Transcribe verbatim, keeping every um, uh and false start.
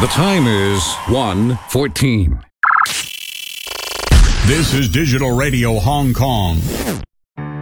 The time is one fourteen. This is Digital Radio Hong Kong.